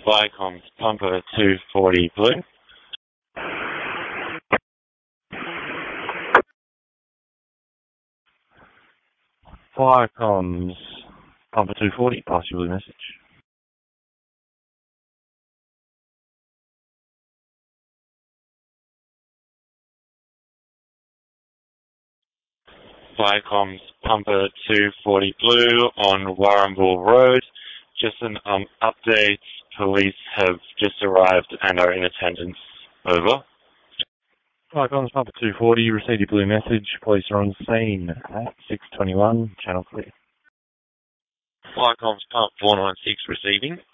Viacom's Pumper 240 Blue. Viacom's Pumper 240, pass your blue message. Viacom's Pumper 240 Blue on Warrnambool Road. Just an update. Police have just arrived and are in attendance. Over. Viacom's Pumper 240, received your blue message. Police are on scene at 6:21, channel clear. Viacom's Pump 496 receiving.